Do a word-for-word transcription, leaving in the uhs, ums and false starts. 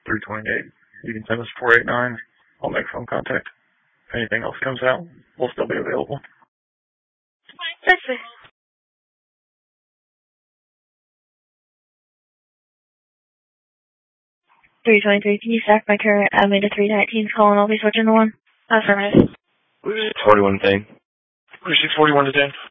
three twenty-eight. You can send us four eight nine. I'll make phone contact. If anything else comes out, we'll still be available. That's it. three twenty-three, can you stack my current admin to three nineteen call and I'll be switching to one? Affirmative. forty-one thing. Receive forty-one to ten.